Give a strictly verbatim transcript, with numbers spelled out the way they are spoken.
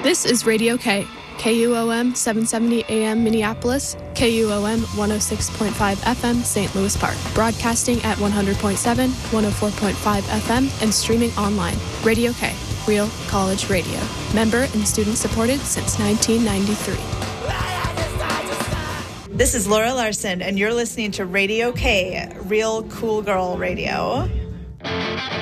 This is Radio K, K U O M seven seventy A M Minneapolis, K U O M one oh six point five F M Saint Louis Park, broadcasting at one hundred point seven, one oh four point five F M, and streaming online. Radio K, Real College Radio. Member and student supported since nineteen ninety-three. This is Laura Larson, and you're listening to Radio K, Real Cool Girl Radio.